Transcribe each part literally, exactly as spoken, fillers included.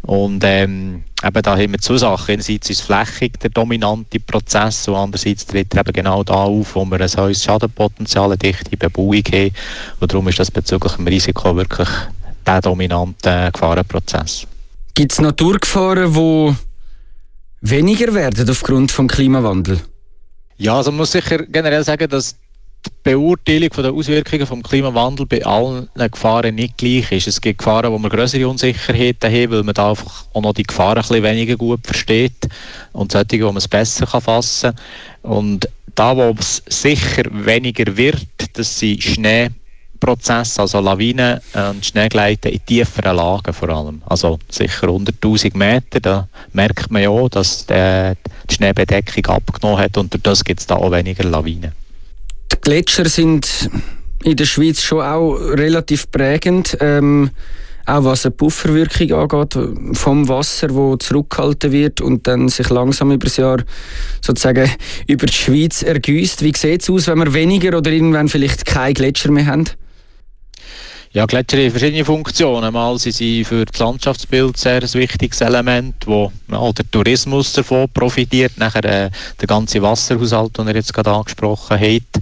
Und ähm, eben da haben wir zwei Sachen. Einerseits ist flächig der dominante Prozess und andererseits tritt er eben genau da auf, wo wir ein hohes Schadenpotenzial, eine dichte Bebauung haben. Und darum ist das bezüglich dem Risiko wirklich der dominante Gefahrenprozess. Gibt es Naturgefahren, die weniger werden aufgrund des Klimawandels? Ja, also man muss sicher generell sagen, dass die Beurteilung der Auswirkungen des Klimawandels bei allen Gefahren nicht gleich ist. Es gibt Gefahren, wo man größere Unsicherheiten haben, weil man da einfach auch noch die Gefahren ein bisschen weniger gut versteht und solche, wo man es besser fassen kann. Und da, wo es sicher weniger wird, das sind Schneeprozesse, also Lawinen und Schneegleiten in tieferen Lagen vor allem. Also sicher hunderttausend Meter, da merkt man ja auch, dass die Schneebedeckung abgenommen hat und durch das gibt es da auch weniger Lawinen. Die Gletscher sind in der Schweiz schon auch relativ prägend, ähm, auch was eine Pufferwirkung angeht vom Wasser, das zurückgehalten wird und dann sich langsam über das Jahr sozusagen über die Schweiz ergießt. Wie sieht es aus, wenn wir weniger oder irgendwann vielleicht keine Gletscher mehr haben? Ja, Gletscher haben verschiedene Funktionen. Mal sind sie für das Landschaftsbild sehr ein wichtiges Element, wo ja, der Tourismus davon profitiert. Nachher äh, der ganze Wasserhaushalt, den ihr jetzt gerade angesprochen habt,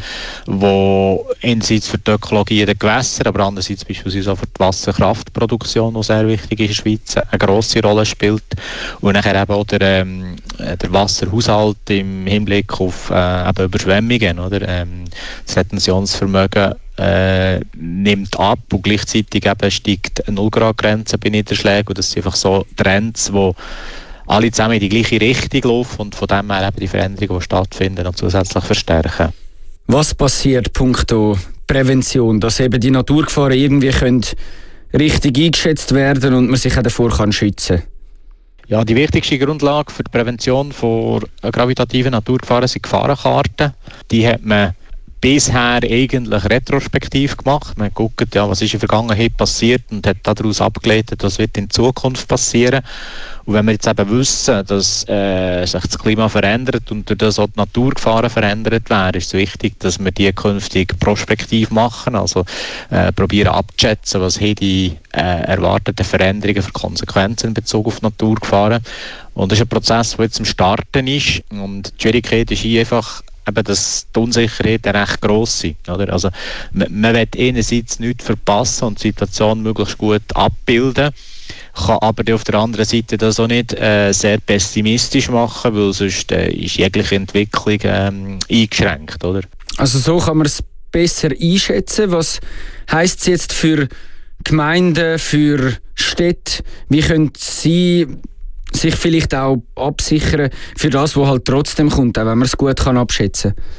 wo einerseits für die Ökologie der Gewässer, aber andererseits beispielsweise auch für die Wasserkraftproduktion, die sehr wichtig ist in der Schweiz, eine grosse Rolle spielt. Und nachher eben auch der, ähm, der Wasserhaushalt im Hinblick auf äh, eben Überschwemmungen. Oder? Ähm, das Retentionsvermögen Äh, nimmt ab und gleichzeitig eben steigt eine null Grad Grenze bei Niederschlägen und das sind einfach so Trends, die alle zusammen in die gleiche Richtung laufen und von dem her eben die Veränderungen, die stattfinden, noch zusätzlich verstärken. Was passiert punkto Prävention, dass eben die Naturgefahren irgendwie können richtig eingeschätzt werden und man sich auch davor kann schützen? Ja, die wichtigste Grundlage für die Prävention von gravitativen Naturgefahren sind Gefahrenkarten. Die hat man bisher eigentlich retrospektiv gemacht. Man guckt, ja, was ist in der Vergangenheit passiert und hat daraus abgeleitet, was wird in Zukunft passieren. Und wenn wir jetzt eben wissen, dass äh, sich das Klima verändert und durch das auch die Naturgefahren verändert werden, ist es wichtig, dass wir die künftig prospektiv machen, also äh, probieren abzuschätzen, was haben die äh, erwarteten Veränderungen für Konsequenzen in Bezug auf Naturgefahren. Und das ist ein Prozess, der jetzt am Starten ist und die Schwierigkeit ist hier einfach, eben, dass die Unsicherheit recht gross sind. Oder? Also, man, man will einerseits nichts verpassen und die Situation möglichst gut abbilden, kann aber auf der anderen Seite das auch nicht äh, sehr pessimistisch machen, weil sonst äh, ist jegliche Entwicklung ähm, eingeschränkt. Oder? Also so kann man es besser einschätzen. Was heisst es jetzt für Gemeinden, für Städte? Wie können sie sich vielleicht auch absichern für das, was halt trotzdem kommt, auch wenn man es gut kann abschätzen kann?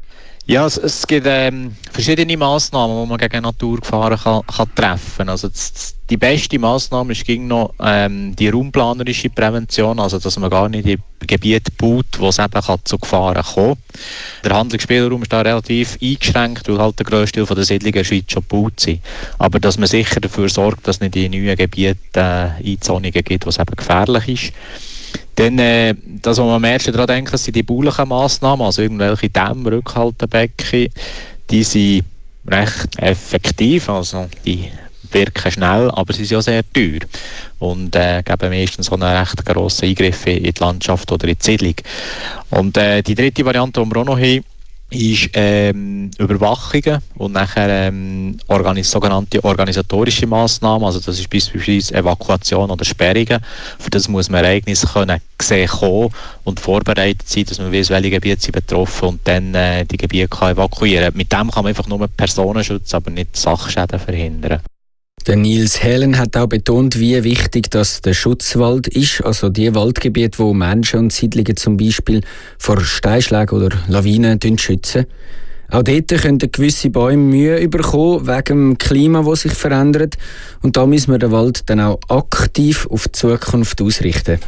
Ja, es, es gibt ähm, verschiedene Massnahmen, die man gegen Naturgefahren kann, kann treffen kann. Also das, die beste Massnahme ist gegen noch ähm, die raumplanerische Prävention, also dass man gar nicht in Gebiete baut, wo es eben kann zu Gefahren kommen kann. Der Handlungsspielraum ist da relativ eingeschränkt, weil halt der grösste Teil der Siedlungen in der Schweiz schon gebaut sind. Aber dass man sicher dafür sorgt, dass es nicht in neuen Gebieten äh, Einzonungen gibt, wo es eben gefährlich ist. Dann, äh, das, was man am ersten daran denkt, sind die baulichen Massnahmen, also irgendwelche Dämme, Rückhaltebecken, die sind recht effektiv, also die wirken schnell, aber sie sind auch sehr teuer und äh, geben meistens so einen recht grossen Eingriff in die Landschaft oder in die Siedlung. Und äh, die dritte Variante, die wir auch noch haben, ist ähm, Überwachungen und nachher ähm, organis- sogenannte organisatorische Massnahmen, also das ist beispielsweise Evakuation oder Sperrungen. Für das muss man Ereignisse können sehen kommen und vorbereitet sein, dass man weiss, welche Gebiete sind betroffen und dann äh, die Gebiete kann evakuieren. Mit dem kann man einfach nur Personen schützen, aber nicht Sachschäden verhindern. Der Nils Helen hat auch betont, wie wichtig das der Schutzwald ist, also die Waldgebiete, wo Menschen und Siedlungen zum Beispiel vor Steinschlägen oder Lawinen schützen. Auch dort können gewisse Bäume Mühe bekommen wegen dem Klima, das sich verändert. Und da müssen wir den Wald dann auch aktiv auf die Zukunft ausrichten.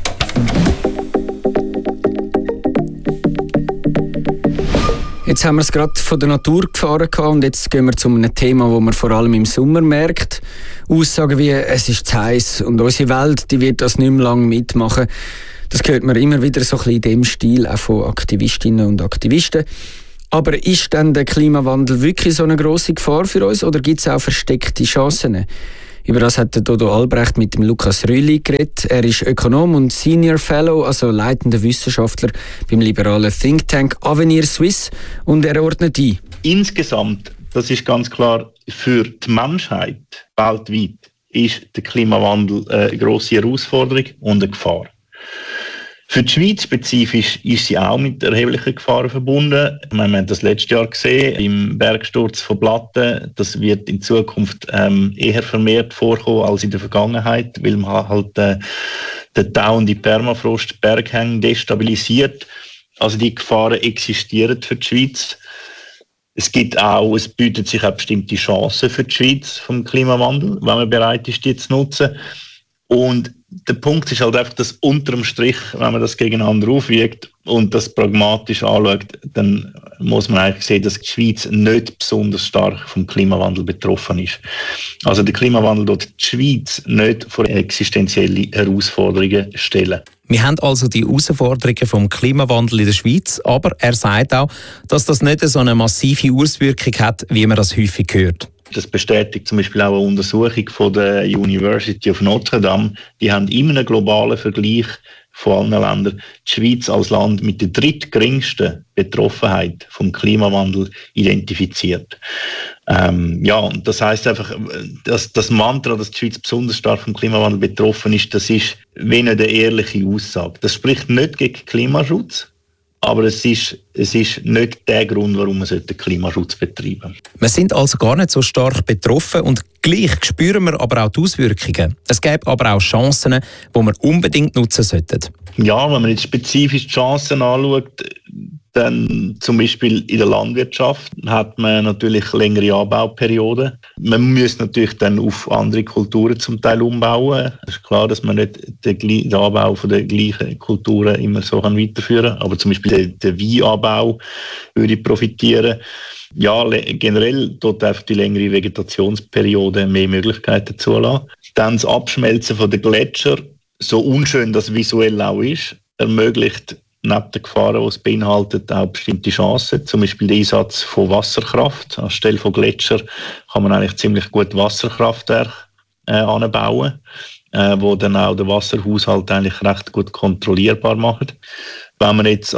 Jetzt haben wir es gerade von der Naturgefahren gehabt und jetzt gehen wir zu einem Thema, das man vor allem im Sommer merkt. Aussagen wie, es ist zu heiß und unsere Welt, die wird das nicht mehr lange mitmachen. Das hört man immer wieder so ein bisschen in dem Stil, auch von Aktivistinnen und Aktivisten. Aber ist denn der Klimawandel wirklich so eine grosse Gefahr für uns oder gibt es auch versteckte Chancen? Über das hat Dodo Albrecht mit dem Lukas Rühli geredet. Er ist Ökonom und Senior Fellow, also leitender Wissenschaftler beim liberalen Think Tank Avenir Suisse, und er ordnet ein. Insgesamt, das ist ganz klar, für die Menschheit weltweit ist der Klimawandel eine grosse Herausforderung und eine Gefahr. Für die Schweiz spezifisch ist sie auch mit erheblichen Gefahren verbunden. Wir haben das letztes Jahr gesehen, im Bergsturz von Platten. Das wird in Zukunft ähm, eher vermehrt vorkommen als in der Vergangenheit, weil man halt äh, den Tau und die Permafrost Berghänge destabilisiert. Also die Gefahren existieren für die Schweiz. Es gibt auch, es bietet sich auch bestimmte Chancen für die Schweiz vom Klimawandel, wenn man bereit ist, die zu nutzen. Und der Punkt ist halt einfach, dass unterm Strich, wenn man das gegeneinander aufwiegt und das pragmatisch anschaut, dann muss man eigentlich sehen, dass die Schweiz nicht besonders stark vom Klimawandel betroffen ist. Also der Klimawandel dort die Schweiz nicht vor existenzielle Herausforderungen stellen. Wir haben also die Herausforderungen vom Klimawandel in der Schweiz, aber er sagt auch, dass das nicht so eine massive Auswirkung hat, wie man das häufig hört. Das bestätigt zum Beispiel auch eine Untersuchung von der University of Notre Dame. Die haben in einem globalen Vergleich von allen Ländern die Schweiz als Land mit der drittgeringsten Betroffenheit vom Klimawandel identifiziert. Ähm, ja, und das heisst einfach, dass das Mantra, dass die Schweiz besonders stark vom Klimawandel betroffen ist, das ist wenig eine ehrliche Aussage. Das spricht nicht gegen Klimaschutz. Aber es ist, es ist nicht der Grund, warum man den Klimaschutz betreiben sollte. Wir sind also gar nicht so stark betroffen und gleich spüren wir aber auch die Auswirkungen. Es gäbe aber auch Chancen, die wir unbedingt nutzen sollten. Ja, wenn man jetzt spezifisch die Chancen anschaut, dann zum Beispiel in der Landwirtschaft hat man natürlich längere Anbauperioden. Man muss natürlich dann auf andere Kulturen zum Teil umbauen. Es ist klar, dass man nicht den Anbau von der gleichen Kulturen immer so weiterführen kann. Aber zum Beispiel der, der Weinanbau würde profitieren. Ja, generell dort einfach die längere Vegetationsperiode mehr Möglichkeiten zulassen. Dann das Abschmelzen von der Gletscher, so unschön das visuell auch ist, ermöglicht neben den Gefahren, die es beinhaltet, auch bestimmte Chancen. Zum Beispiel der Einsatz von Wasserkraft. Anstelle von Gletscher kann man eigentlich ziemlich gut Wasserkraftwerke äh, anbauen, äh, wo dann auch den Wasserhaushalt eigentlich recht gut kontrollierbar machen. Wenn man jetzt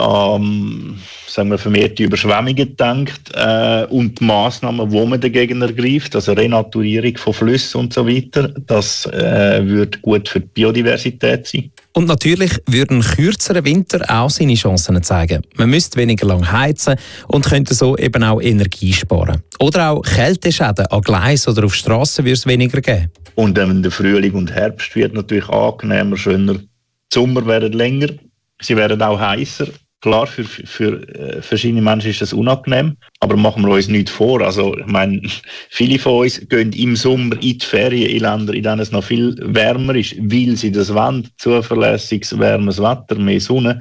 an sagen wir, vermehrte Überschwemmungen denkt äh, und die Massnahmen, die man dagegen ergreift, also Renaturierung von Flüssen und so weiter, das äh, würde gut für die Biodiversität sein. Und natürlich würde ein kürzerer Winter auch seine Chancen zeigen. Man müsste weniger lang heizen und könnte so eben auch Energie sparen. Oder auch Kälteschäden an Gleisen oder auf Strassen würde es weniger geben. Und ähm, der Frühling und Herbst wird natürlich angenehmer, schöner. Die Sommer werden länger, sie werden auch heißer. Klar, für, für, für äh, verschiedene Menschen ist das unangenehm, aber machen wir uns nichts vor. Also, ich meine, viele von uns gehen im Sommer in die Ferien in Länder, in denen es noch viel wärmer ist, weil sie das wollen, zuverlässiges, wärmes Wetter, mehr Sonne.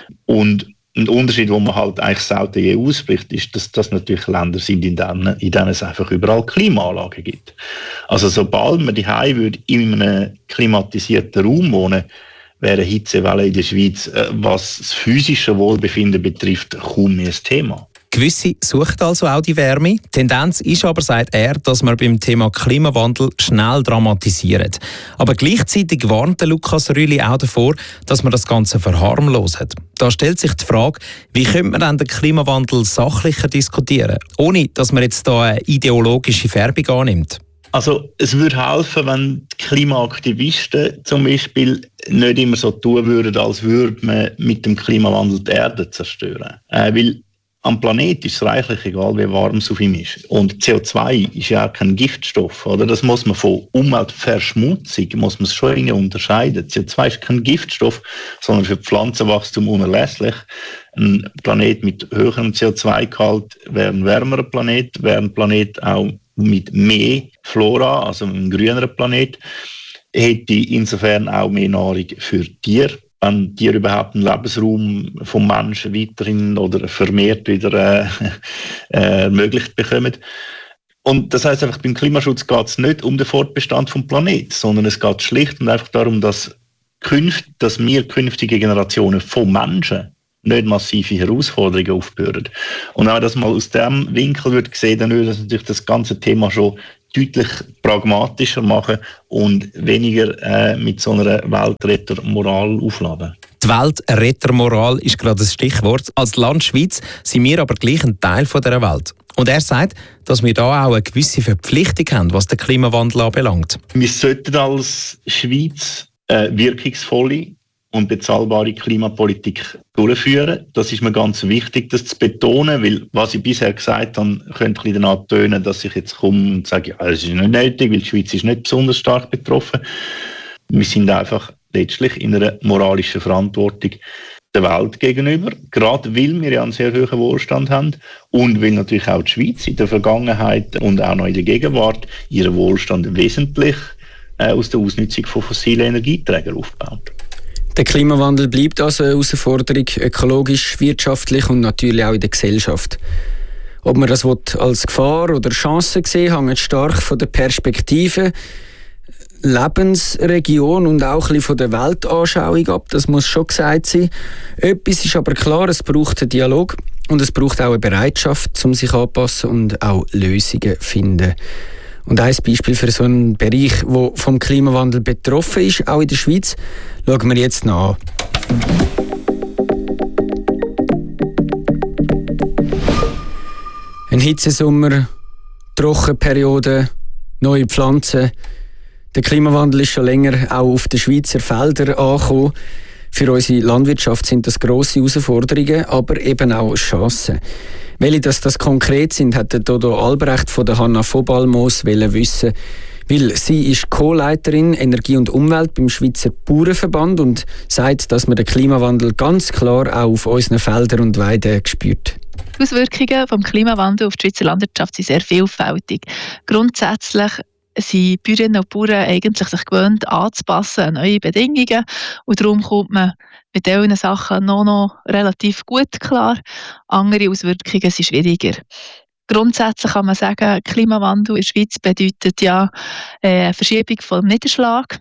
Und ein Unterschied, den man halt eigentlich selten je ausspricht, ist, dass das natürlich Länder sind, in denen, in denen es einfach überall Klimaanlagen gibt. Also, sobald man daheim würde in einem klimatisierten Raum wohnen, wäre Hitzewelle in der Schweiz, was das physische Wohlbefinden betrifft, kaum mehr ein Thema. Gewisse suchen also auch die Wärme. Die Tendenz ist aber, sagt er, dass man beim Thema Klimawandel schnell dramatisiert. Aber gleichzeitig warnt Lukas Rühli auch davor, dass man das Ganze verharmloset. Da stellt sich die Frage, wie könnte man dann den Klimawandel sachlicher diskutieren, ohne dass man jetzt da eine ideologische Färbung annimmt? Also es würde helfen, wenn die Klimaaktivisten zum Beispiel nicht immer so tun würden, als würde man mit dem Klimawandel die Erde zerstören. Äh, weil am Planet ist es reichlich egal, wie warm es auf ihm ist. Und C O zwei ist ja auch kein Giftstoff. Oder? Das muss man von Umweltverschmutzung muss man es schon irgendwie unterscheiden. C O zwei ist kein Giftstoff, sondern für Pflanzenwachstum unerlässlich. Ein Planet mit höherem C O zwei Gehalt wäre ein wärmerer Planet, wäre ein Planet auch mit mehr Flora, also ein grünerer Planet, hätte insofern auch mehr Nahrung für Tiere. Wenn Tiere überhaupt einen Lebensraum vom Menschen weiterhin oder vermehrt wieder äh, äh, ermöglicht bekommen. Und das heisst einfach, beim Klimaschutz geht es nicht um den Fortbestand vom Planeten, sondern es geht schlicht und einfach darum, dass, künft, dass wir künftige Generationen von Menschen nicht massive Herausforderungen aufbürden. Und wenn man das mal aus diesem Winkel würde sehen, dann würde das natürlich das ganze Thema schon deutlich pragmatischer machen und weniger äh, mit so einer Weltrettermoral aufladen. Die Weltrettermoral ist gerade das Stichwort. Als Land Schweiz sind wir aber gleich ein Teil dieser Welt. Und er sagt, dass wir da auch eine gewisse Verpflichtung haben, was den Klimawandel anbelangt. Wir sollten als Schweiz äh, wirkungsvolle und bezahlbare Klimapolitik durchführen. Das ist mir ganz wichtig, das zu betonen, weil was ich bisher gesagt habe, könnte ein bisschen danach tönen, dass ich jetzt komme und sage, ja, das ist nicht nötig, weil die Schweiz ist nicht besonders stark betroffen. Wir sind einfach letztlich in einer moralischen Verantwortung der Welt gegenüber, gerade weil wir ja einen sehr hohen Wohlstand haben und weil natürlich auch die Schweiz in der Vergangenheit und auch noch in der Gegenwart ihren Wohlstand wesentlich äh, aus der Ausnutzung von fossilen Energieträgern aufbaut. Der Klimawandel bleibt also eine Herausforderung, ökologisch, wirtschaftlich und natürlich auch in der Gesellschaft. Ob man das als Gefahr oder Chance sehen, hängt stark von der Perspektive, Lebensregion und auch ein bisschen von der Weltanschauung ab. Das muss schon gesagt sein. Etwas ist aber klar, es braucht einen Dialog und es braucht auch eine Bereitschaft, um sich anzupassen und auch Lösungen zu finden. Und ein Beispiel für so einen Bereich, der vom Klimawandel betroffen ist, auch in der Schweiz, schauen wir jetzt nach. Ein Hitzesommer, Trockenperiode, neue Pflanzen. Der Klimawandel ist schon länger auch auf den Schweizer Feldern angekommen. Für unsere Landwirtschaft sind das grosse Herausforderungen, aber eben auch Chancen. Welche das, das konkret sind, hat der Dodo Albrecht von der Hanna von Balmos wissen, weil sie ist Co-Leiterin Energie und Umwelt beim Schweizer Bauernverband und sagt, dass man den Klimawandel ganz klar auch auf unseren Feldern und Weiden spürt. Die Auswirkungen des Klimawandels auf die Schweizer Landwirtschaft sind sehr vielfältig. Grundsätzlich sind Bäuerinnen und Bauern eigentlich sich gewöhnt anzupassen an neue Bedingungen und darum kommt man mit diesen Sachen noch, noch relativ gut klar. Andere Auswirkungen sind schwieriger. Grundsätzlich kann man sagen, Klimawandel in der Schweiz bedeutet ja eine Verschiebung vom Niederschlag.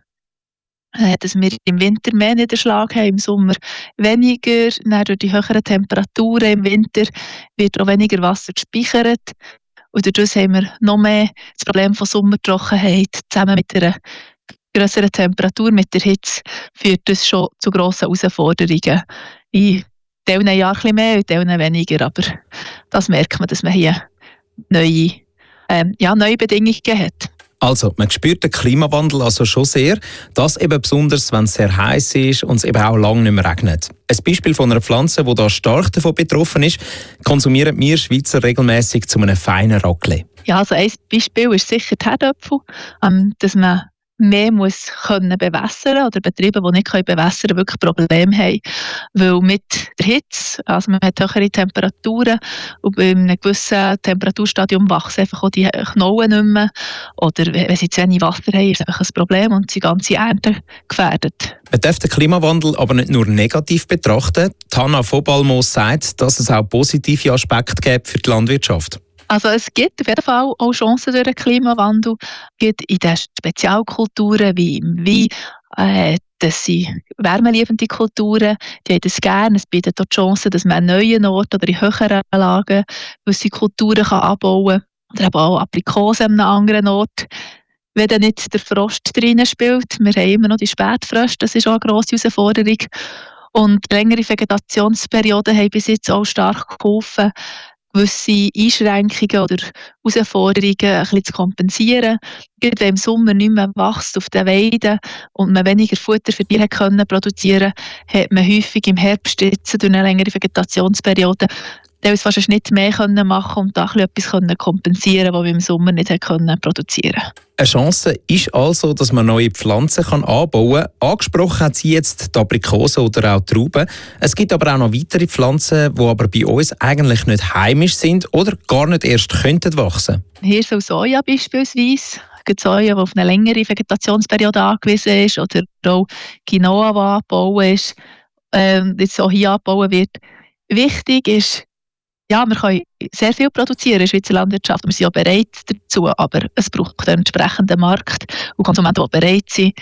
Dass wir im Winter mehr Niederschlag haben, im Sommer weniger. Dann durch die höheren Temperaturen im Winter wird auch weniger Wasser gespeichert. Und dadurch haben wir noch mehr das Problem von Sommertrockenheit. Zusammen mit einer grösseren Temperatur, mit der Hitze, führt das schon zu grossen Herausforderungen. In diesen Jahren ein bisschen mehr, in diesen weniger. Aber das merkt man, dass man hier neue, ähm, ja, neue Bedingungen hat. Also, man spürt den Klimawandel also schon sehr, das eben besonders, wenn es sehr heiß ist und es eben auch lange nicht mehr regnet. Ein Beispiel von einer Pflanze, die da stark davon betroffen ist, konsumieren wir Schweizer regelmäßig zu einem feinen Raclette. Ja, also ein Beispiel ist sicher die Herdöpfel, ähm, dass man mehr muss können bewässern oder Betriebe, die nicht bewässern können, wirklich Probleme haben. Weil mit der Hitze, also man hat höhere Temperaturen und bei einem gewissen Temperaturstadium wachsen einfach auch die Knollen nicht mehr. Oder wenn sie zu wenig Wasser haben, ist es einfach ein Problem und die ganze Ernte gefährdet. Man darf den Klimawandel aber nicht nur negativ betrachten. Hanna von Balmos sagt, dass es auch positive Aspekte gibt für die Landwirtschaft. Also es gibt auf jeden Fall auch Chancen durch den Klimawandel. Es gibt in den Spezialkulturen wie im Wein, äh, das sind wärmeliebende Kulturen, die haben das gerne. Es bietet auch die Chance, dass man an neuen Orten oder in höheren Lagen gewisse Kulturen kann anbauen kann. Oder eben auch Aprikosen an einem anderen Ort. Wenn dann nicht der Frost drin spielt, wir haben immer noch die Spätfröste, das ist auch eine grosse Herausforderung. Und längere Vegetationsperioden haben bis jetzt auch stark geholfen, gewisse Einschränkungen oder Herausforderungen ein bisschen zu kompensieren. Gerade wenn im Sommer nicht mehr wächst auf den Weiden und man weniger Futter für die können produzieren, hat man häufig im Herbst jetzt durch eine längere Vegetationsperiode teilweise fast nicht mehr können machen und da etwas können kompensieren, was wir im Sommer nicht können produzieren. Eine Chance ist also, dass man neue Pflanzen kann anbauen kann. Angesprochen hat sie jetzt die Aprikosen oder auch die Trauben. Es gibt aber auch noch weitere Pflanzen, die aber bei uns eigentlich nicht heimisch sind oder gar nicht erst könnten wachsen. Hier so Soja beispielsweise. Soja, die auf eine längere Vegetationsperiode angewiesen ist, oder auch Quinoa, die angebaut ist, ähm, jetzt auch hier angebaut wird. Wichtig ist, ja, wir können sehr viel produzieren in der Schweizer Landwirtschaft. Wir sind auch bereit dazu, aber es braucht einen entsprechenden Markt und Konsumenten, die bereit sind,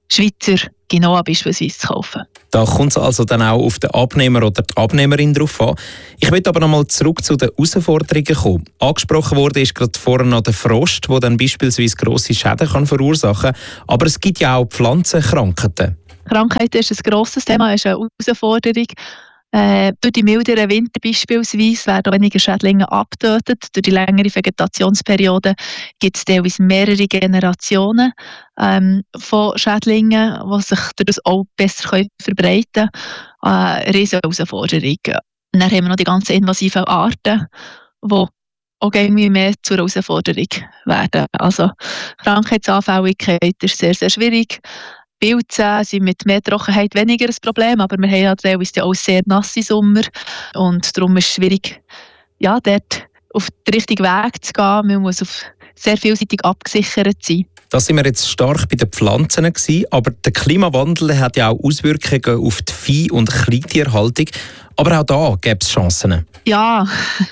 Schweizer Quinoa beispielsweise zu kaufen. Da kommt es also dann auch auf den Abnehmer oder die Abnehmerin drauf an. Ich möchte aber noch mal zurück zu den Herausforderungen kommen. Angesprochen wurde ist gerade vorher noch der Frost, der dann beispielsweise grosse Schäden kann verursachen kann. Aber es gibt ja auch Pflanzenkrankheiten. Krankheit ist ein grosses Thema, ist eine Herausforderung. Äh, durch die milderen Winter beispielsweise werden weniger Schädlinge abgetötet. Durch die längere Vegetationsperiode gibt es teilweise mehrere Generationen ähm, von Schädlingen, die sich dadurch auch besser können verbreiten können. Äh, eine riesige Herausforderung. Und dann haben wir noch die ganzen invasiven Arten, die auch irgendwie mehr zur Herausforderung werden. Also Krankheitsanfälligkeit ist sehr, sehr schwierig. Pilze sind mit mehr Trockenheit weniger ein Problem, aber wir haben ja teilweise auch sehr nasse Sommer und darum ist es schwierig, ja, dort auf den richtigen Weg zu gehen. Man muss auf sehr vielseitig abgesichert sein. Da sind wir jetzt stark bei den Pflanzen gewesen, aber der Klimawandel hat ja auch Auswirkungen auf die Vieh- und Kleintierhaltung. Aber auch da gäbe es Chancen. Ja,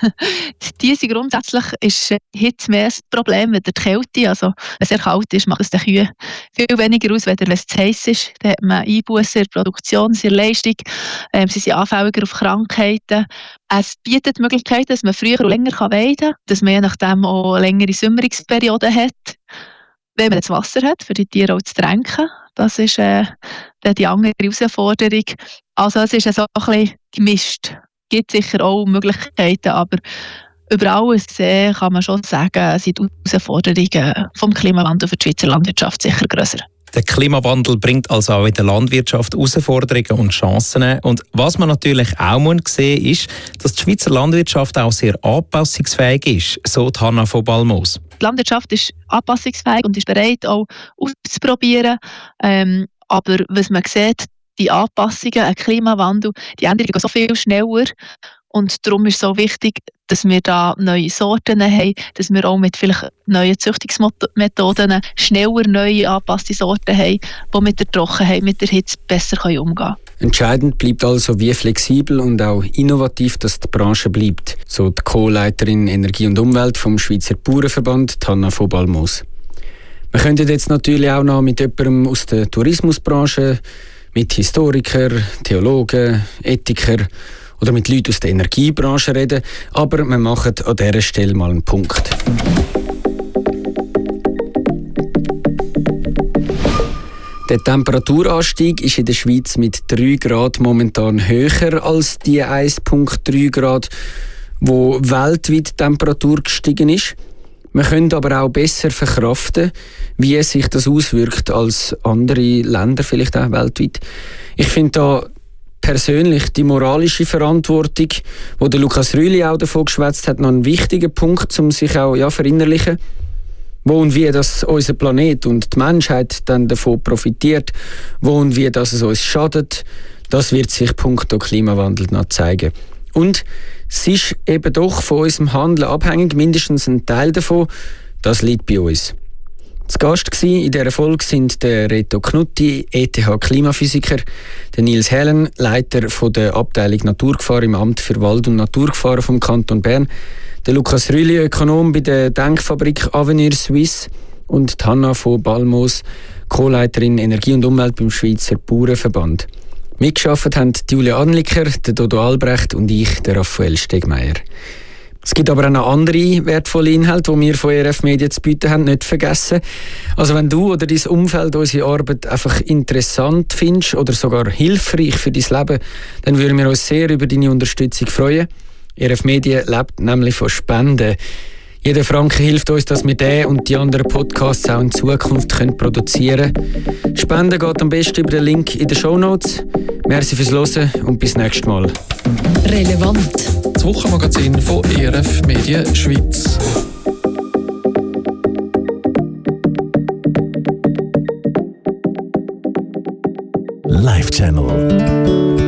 die sind grundsätzlich ist Hitze mehr das Problem als die Kälte. Also, wenn es sehr kalt ist, macht es den Kühen viel weniger aus, als wenn es zu heiß ist. Dann hat man Einbußen in der Produktion, in der Leistung. Ähm, sie sind anfälliger auf Krankheiten. Es bietet die Möglichkeit, dass man früher und länger weiden kann, dass man je nachdem auch eine längere Sommerungsperioden hat, wenn man das Wasser hat, für die Tiere auch zu tränken. Das ist äh, die andere Herausforderung. Also es ist so ein bisschen gemischt. Es gibt sicher auch Möglichkeiten, aber über alles äh, kann man schon sagen, sind die Herausforderungen vom Klimawandel für die Schweizer Landwirtschaft sicher grösser. Der Klimawandel bringt also auch in der Landwirtschaft Herausforderungen und Chancen. Und was man natürlich auch sehen muss, ist, dass die Schweizer Landwirtschaft auch sehr anpassungsfähig ist, so die Hanna von Balmos. Die Landwirtschaft ist anpassungsfähig und ist bereit, auch auszuprobieren. Ähm, aber was man sieht, die Anpassungen, ein Klimawandel, die Änderungen gehen so viel schneller. Und darum ist es so wichtig, dass wir da neue Sorten haben, dass wir auch mit vielleicht neuen Züchtungsmethoden schneller neue angepasste Sorten haben, die mit der Trockenheit, mit der Hitze besser umgehen können. Entscheidend bleibt also, wie flexibel und auch innovativ dass die Branche bleibt, so die Co-Leiterin Energie und Umwelt vom Schweizer Bauernverband, Hanna von Balmos. Wir könnten jetzt natürlich auch noch mit jemandem aus der Tourismusbranche, mit Historikern, Theologen, Ethikern oder mit Leuten aus der Energiebranche reden, aber wir machen an dieser Stelle mal einen Punkt. Der Temperaturanstieg ist in der Schweiz mit drei Grad momentan höher als die eins Komma drei Grad, wo weltweit die Temperatur gestiegen ist. Wir können aber auch besser verkraften, wie sich das auswirkt als andere Länder, vielleicht auch weltweit. Ich finde da persönlich die moralische Verantwortung, wo der Lukas Rüli auch davon geschwätzt hat, noch ein wichtiger Punkt, um sich auch ja, verinnerlichen. Wo und wie das unser Planet und die Menschheit dann davon profitiert, wo und wie das es uns schadet, das wird sich punkto Klimawandel noch zeigen. Und es ist eben doch von unserem Handeln abhängig, mindestens ein Teil davon, das liegt bei uns. Zu Gast in dieser Folge sind der Reto Knutti, E T H-Klimaphysiker, der Nils Helen, Leiter von der Abteilung Naturgefahr im Amt für Wald- und Naturgefahren vom Kanton Bern, der Lukas Rüli, Ökonom bei der Denkfabrik Avenir Suisse und die Hanna von Balmos, Co-Leiterin Energie und Umwelt beim Schweizer Bauernverband. Mitgearbeitet haben Julia Anliker, der Dodo Albrecht und ich, der Raphael Stegmeier. Es gibt aber auch noch andere wertvolle Inhalte, die wir von E R F Media zu bieten haben, nicht vergessen. Also wenn du oder dein Umfeld unsere Arbeit einfach interessant findest oder sogar hilfreich für dein Leben, dann würden wir uns sehr über deine Unterstützung freuen. E R F Media lebt nämlich von Spenden. Jeder Franken hilft uns, dass wir den und die anderen Podcasts auch in Zukunft können produzieren können. Spenden geht am besten über den Link in den Shownotes. Merci fürs Hören und bis nächstes Mal. Relevant. Das Wochenmagazin von E R F Media Schweiz. Live Channel.